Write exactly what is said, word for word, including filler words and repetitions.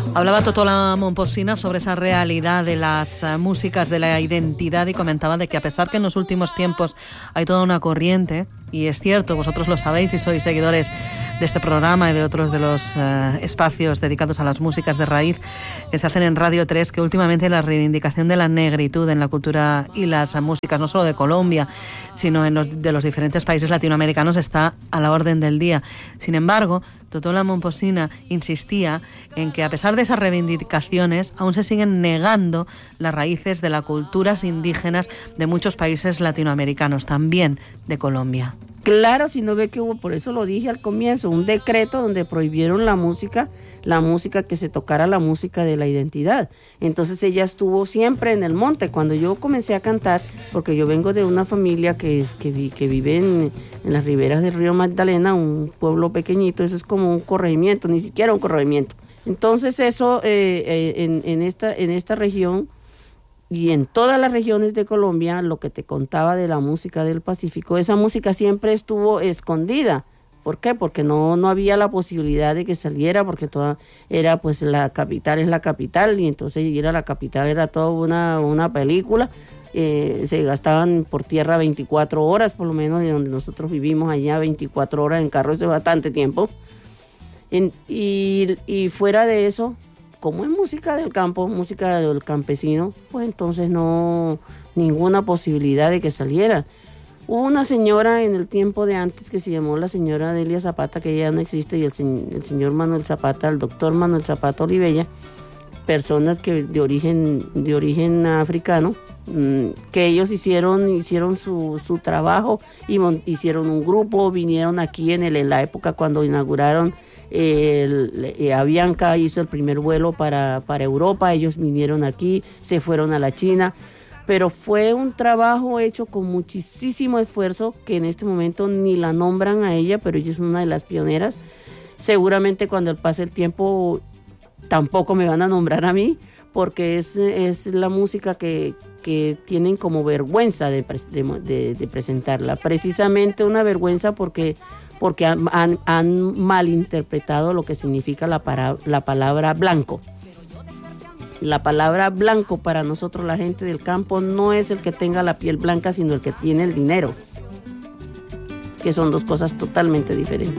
Hablaba Totola Momposina sobre esa realidad de las uh, músicas de la identidad y comentaba de que a pesar que en los últimos tiempos hay toda una corriente, y es cierto, vosotros lo sabéis y sois seguidores de este programa y de otros de los uh, espacios dedicados a las músicas de raíz que se hacen en Radio tres, que últimamente la reivindicación de la negritud en la cultura y las uh, músicas, no solo de Colombia, sino en los, de los diferentes países latinoamericanos, está a la orden del día. Sin embargo, Totola Momposina insistía en que a pesar de esas reivindicaciones aún se siguen negando las raíces de las culturas indígenas de muchos países latinoamericanos, también de Colombia. Claro, si no ve que hubo, por eso lo dije al comienzo, un decreto donde prohibieron la música, la música que se tocara la música de la identidad. Entonces ella estuvo siempre en el monte. Cuando yo comencé a cantar, porque yo vengo de una familia que es que, vi, que vive en, en las riberas del río Magdalena, un pueblo pequeñito, eso es como un corregimiento, ni siquiera un corregimiento. Entonces eso eh, eh, en, en, esta, en esta región y en todas las regiones de Colombia, lo que te contaba de la música del Pacífico, esa música siempre estuvo escondida. ¿Por qué? Porque no, no había la posibilidad de que saliera, porque toda era pues la capital es la capital, y entonces ir a la capital era toda una, una película. Eh, se gastaban por tierra veinticuatro horas, por lo menos de donde nosotros vivimos allá, veinticuatro horas en carro, eso es bastante tiempo. En, y, y fuera de eso, como es música del campo, música del campesino, pues entonces no, ninguna posibilidad de que saliera. Hubo una señora en el tiempo de antes que se llamó la señora Delia Zapata, que ya no existe, y el, el señor Manuel Zapata, el doctor Manuel Zapata Olivella, personas que de origen, de origen africano, que ellos hicieron, hicieron su, su trabajo y hicieron un grupo, vinieron aquí en, el, en la época cuando inauguraron el, el, Avianca hizo el primer vuelo para, para Europa, ellos vinieron aquí, se fueron a la China, pero fue un trabajo hecho con muchísimo esfuerzo, que en este momento ni la nombran a ella, pero ella es una de las pioneras. Seguramente cuando pase el tiempo tampoco me van a nombrar a mí, porque es, es la música que, que tienen como vergüenza de, de, de, de presentarla. Precisamente una vergüenza porque, porque han, han, han malinterpretado lo que significa la, para, la palabra blanco. La palabra blanco para nosotros, la gente del campo, no es el que tenga la piel blanca, sino el que tiene el dinero, que son dos cosas totalmente diferentes.